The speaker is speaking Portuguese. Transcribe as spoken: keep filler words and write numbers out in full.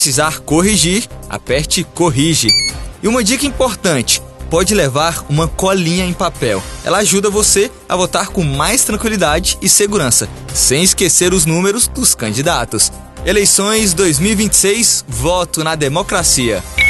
precisar corrigir, aperte Corrige. E uma dica importante, pode levar uma colinha em papel. Ela ajuda você a votar com mais tranquilidade e segurança, sem esquecer os números dos candidatos. Eleições dois mil e vinte e seis, voto na democracia.